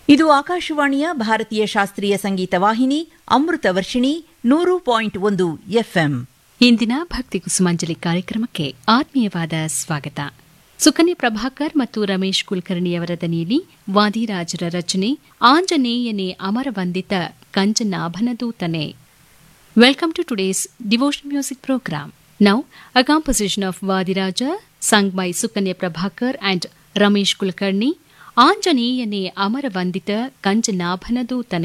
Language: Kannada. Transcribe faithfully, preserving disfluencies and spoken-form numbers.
ಇದು ಆಕಾಶವಾಣಿಯ ಭಾರತೀಯ ಶಾಸ್ತ್ರೀಯ ಸಂಗೀತ ವಾಹಿನಿ ಅಮೃತ ವರ್ಷಿಣಿ ನೂರು ಪಾಯಿಂಟ್ ಒಂದು ಎಫ್ಎಂ. ಇಂದಿನ ಭಕ್ತಿ ಕುಸುಮಾಂಜಲಿ ಕಾರ್ಯಕ್ರಮಕ್ಕೆ ಆತ್ಮೀಯವಾದ ಸ್ವಾಗತ. ಸುಕನ್ಯಾ ಪ್ರಭಾಕರ್ ಮತ್ತು ರಮೇಶ್ ಕುಲಕರ್ಣಿಯವರ ದನಿಯಲ್ಲಿ ವಾದಿರಾಜರ ರಚನೆ ಆಂಜನೇಯನೇ ಅಮರವಂದಿತ ಕಂಚನಾಭನದೂತನೆ. Welcome to today's devotional music program. Now, a composition of Vadiraja sung by Sukanya Prabhakar and Ramesh Kulkarni, ಆಂಜನೇಯನೇ ಅಮರವಂದಿತ ಕಂಚನಾಭನದೂತನೆ.